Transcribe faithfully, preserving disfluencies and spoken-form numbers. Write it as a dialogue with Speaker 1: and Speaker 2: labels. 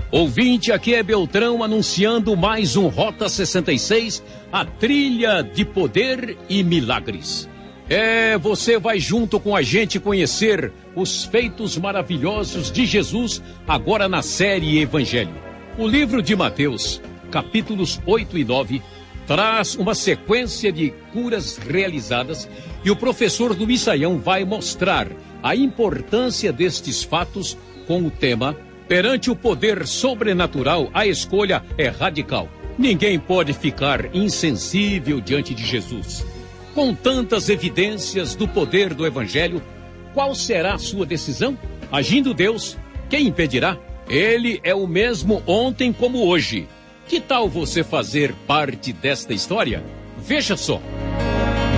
Speaker 1: Ouvinte, aqui é Beltrão anunciando mais um Rota sessenta e seis, a trilha de poder e milagres. É, você vai junto com a gente conhecer os feitos maravilhosos de Jesus agora na série Evangelho. O livro de Mateus, capítulos oito e nove, traz uma sequência de curas realizadas e o professor Luiz Saião vai mostrar a importância destes fatos com o tema: perante o poder sobrenatural, a escolha é radical. Ninguém pode ficar insensível diante de Jesus. Com tantas evidências do poder do Evangelho, qual será a sua decisão? Agindo Deus, quem impedirá? Ele é o mesmo ontem como hoje. Que tal você fazer parte desta história? Veja só.